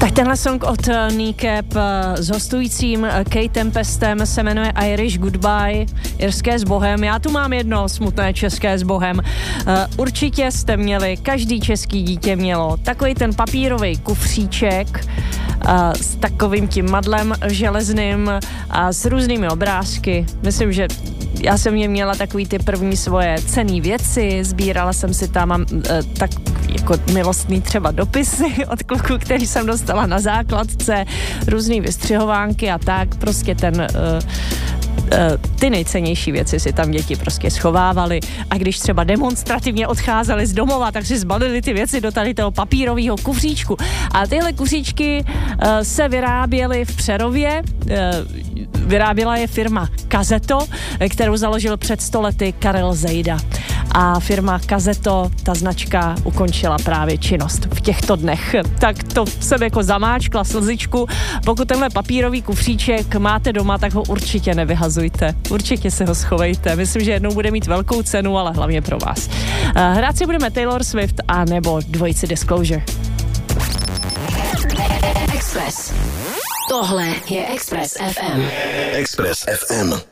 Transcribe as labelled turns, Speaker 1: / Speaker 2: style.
Speaker 1: Tak tenhle song od Kneecap s hostujícím Kate Tempestem se jmenuje Irish Goodbye, irské s Bohem. Já tu mám jedno smutné české s Bohem. Určitě jste měli, každý český dítě mělo takový ten papírový kufříček s takovým tím madlem železným a s různými obrázky. Myslím, že já jsem měla takový ty první svoje cenné věci, sbírala jsem si tam tak jako milostný třeba dopisy od kluku, který jsem dostala na základce, různý vystřihovánky a tak, prostě ty nejcennější věci si tam děti prostě schovávaly a když třeba demonstrativně odcházeli z domova, tak si zbalili ty věci do tady toho papírového kufříčku. A tyhle kufříčky se vyráběly v Přerově, vyráběla je firma Kazeto, kterou založil před 100 lety Karel Zejda. A firma Kazeto, ta značka, ukončila právě činnost v těchto dnech. Tak to jsem jako zamáčkla slzičku. Pokud tenhle papírový kufříček máte doma, tak ho určitě nevyhazujte. Určitě se ho schovejte. Myslím, že jednou bude mít velkou cenu, ale hlavně pro vás. Hrát si budeme Taylor Swift a nebo dvojici Disclosure.
Speaker 2: Express. Tohle je Express FM.
Speaker 3: Express FM.